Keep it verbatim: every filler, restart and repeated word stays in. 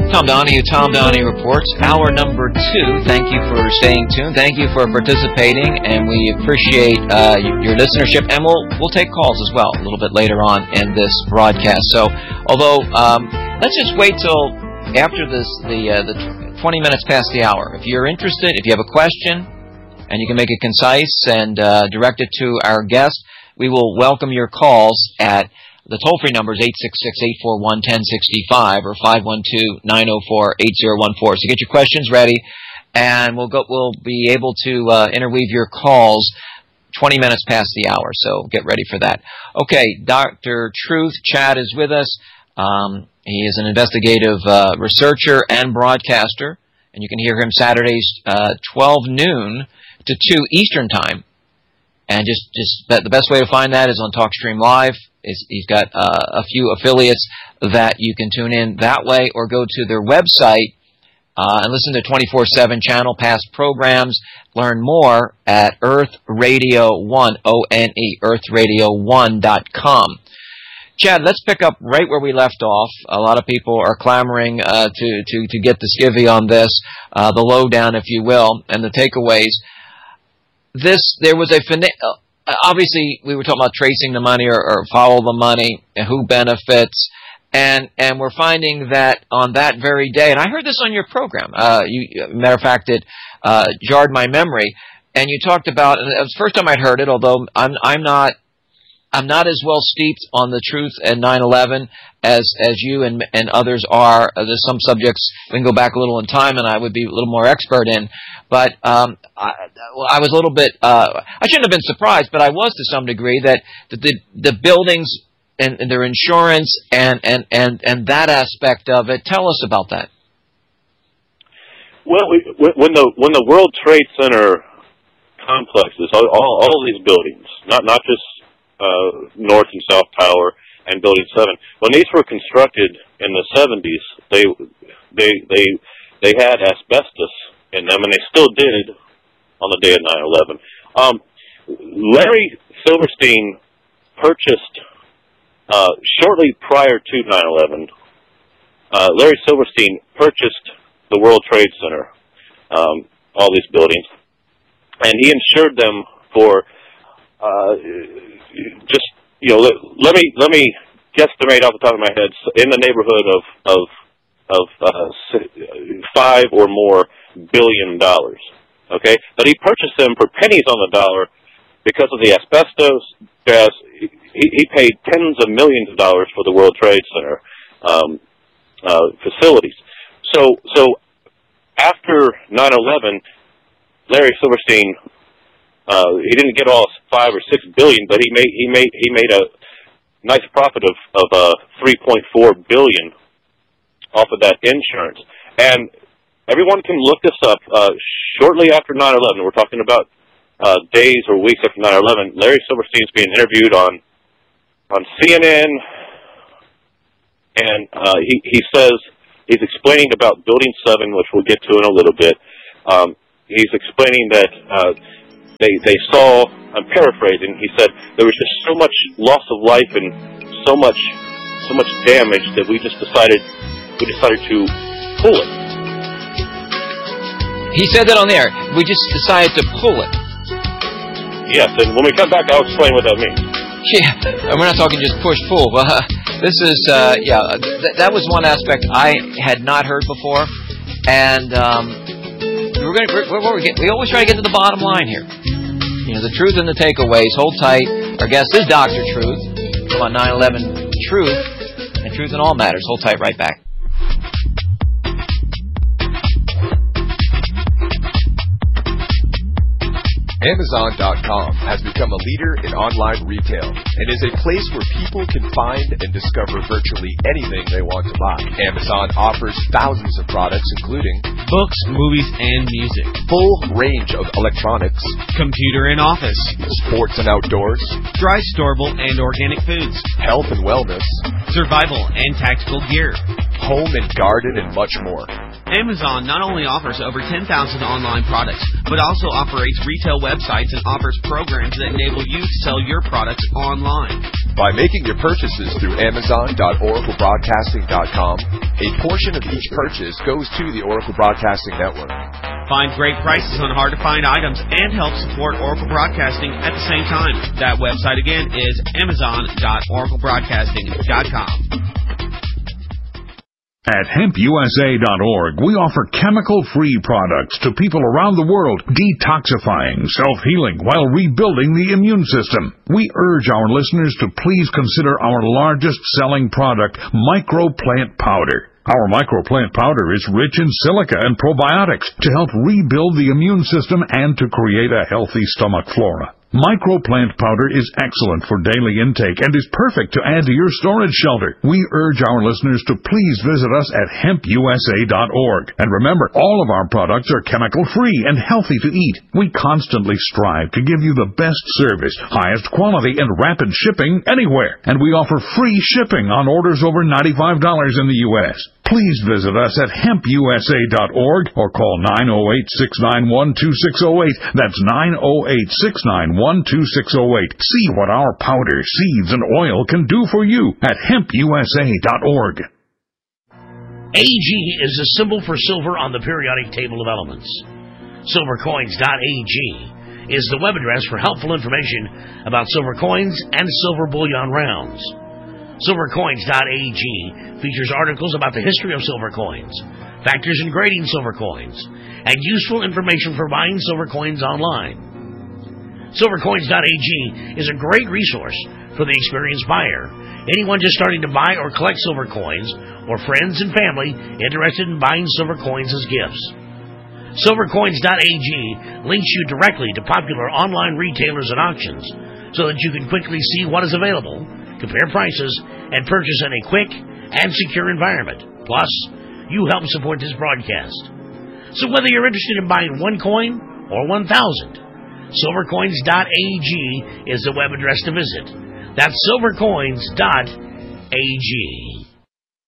Tom Donahue, Tom Donahue Reports, hour number two. Thank you for staying tuned. Thank you for participating, and we appreciate uh, your listenership. And we'll we'll take calls as well a little bit later on in this broadcast. So, although um, let's just wait till after this the uh, the twenty minutes past the hour. If you're interested, if you have a question, and you can make it concise and uh, direct it to our guest, we will welcome your calls at the toll-free number is eight six six, eight four one, one zero six five or five one two, nine zero four, eight zero one four. So get your questions ready, and we'll go. We'll be able to uh, interweave your calls twenty minutes past the hour. So get ready for that. Okay, Doctor Truth, Chad is with us. Um, he is an investigative uh, researcher and broadcaster, and you can hear him Saturdays uh, twelve noon to two Eastern Time. And just, just the best way to find that is on TalkStream Live. It's, he's got uh, a few affiliates that you can tune in that way, or go to their website uh, and listen to twenty-four seven channel, past programs. Learn more at Earth Radio one, O N E, earth radio one dot com. Chad, let's pick up right where we left off. A lot of people are clamoring uh, to, to, to get the skivvy on this, uh, the lowdown, if you will, and the takeaways. This, there was a, uh, obviously we were talking about tracing the money or, or follow the money and who benefits, and, and we're finding that on that very day, and I heard this on your program, uh, you, matter of fact, it, uh, jarred my memory, and you talked about, and it was the first time I'd heard it, although I'm, I'm not, I'm not as well steeped on the truth and nine eleven as as you and and others are. Uh, there's some subjects we can go back a little in time, and I would be a little more expert in. But um, I, I was a little bit. Uh, I shouldn't have been surprised, but I was to some degree that, that the the buildings and, and their insurance and, and, and, and that aspect of it. Tell us about that. Well, we, when the when the World Trade Center complexes, all all, all these buildings, not not just Uh, North and South Tower and Building Seven. When these were constructed in the seventies, they they they they had asbestos in them, and they still did on the day of nine eleven. Um, Larry Silverstein purchased uh, shortly prior to nine eleven. Uh, Larry Silverstein purchased the World Trade Center, um, all these buildings, and he insured them for. Uh, just, you know, let, let me let me guesstimate off the top of my head, in the neighborhood of of of uh, five or more billion dollars. Okay, but he purchased them for pennies on the dollar because of the asbestos. Gas. He, he paid tens of millions of dollars for the World Trade Center um, uh, facilities. So so after nine eleven, Larry Silverstein. Uh, he didn't get all five or six billion, but he made he made he made a nice profit of of uh, three point four billion off of that insurance. And everyone can look this up. Uh, shortly after nine eleven, we're talking about uh, days or weeks after nine eleven. Larry Silverstein's being interviewed on on C N N, and uh, he he says he's explaining about Building Seven, which we'll get to in a little bit. Um, he's explaining that. Uh, They they saw, I'm paraphrasing, he said, there was just so much loss of life and so much so much damage that we just decided we decided to pull it. He said that on the air. We just decided to pull it. Yes, and when we come back, I'll explain what that means. Yeah, and we're not talking just push pull. Uh, this is uh, yeah, th- that was one aspect I had not heard before, and. Um, We're going to, we're, we're, we always try to get to the bottom line here. You know, the truth and the takeaways. Hold tight. Our guest is Doctor Truth. Come on, nine eleven Truth and Truth in All Matters. Hold tight. Right back. Amazon dot com has become a leader in online retail and is a place where people can find and discover virtually anything they want to buy. Amazon offers thousands of products including books, movies, and music, full range of electronics, computer and office, sports and outdoors, dry, storable, and organic foods, health and wellness, survival and tactical gear, home and garden, and much more. Amazon not only offers over ten thousand online products, but also operates retail websites and offers programs that enable you to sell your products online. By making your purchases through Amazon dot Oracle Broadcasting dot com, a portion of each purchase goes to the Oracle Broadcasting Network. Find great prices on hard-to-find items and help support Oracle Broadcasting at the same time. That website again is Amazon dot Oracle Broadcasting dot com. At hemp U S A dot org, we offer chemical-free products to people around the world, detoxifying, self-healing, while rebuilding the immune system. We urge our listeners to please consider our largest-selling product, Microplant Powder. Our Microplant Powder is rich in silica and probiotics to help rebuild the immune system and to create a healthy stomach flora. Microplant Powder is excellent for daily intake and is perfect to add to your storage shelter. We urge our listeners to please visit us at hemp U S A dot org. And remember, all of our products are chemical-free and healthy to eat. We constantly strive to give you the best service, highest quality, and rapid shipping anywhere. And we offer free shipping on orders over ninety-five dollars in the U S Please visit us at hemp U S A dot org or call nine oh eight, six nine one, two six oh eight. That's nine oh eight, six nine one, two six oh eight. See what our powder, seeds, and oil can do for you at hemp U S A dot org. A G is the symbol for silver on the periodic table of elements. silver coins dot A G is the web address for helpful information about silver coins and silver bullion rounds. silver coins dot A G features articles about the history of silver coins, factors in grading silver coins, and useful information for buying silver coins online. silver coins dot A G is a great resource for the experienced buyer, anyone just starting to buy or collect silver coins, or friends and family interested in buying silver coins as gifts. silver coins dot A G links you directly to popular online retailers and auctions so that you can quickly see what is available, compare prices, and purchase in a quick and secure environment. Plus, you help support this broadcast. So whether you're interested in buying one coin or one thousand, silver coins dot A G is the web address to visit. That's silver coins dot A G.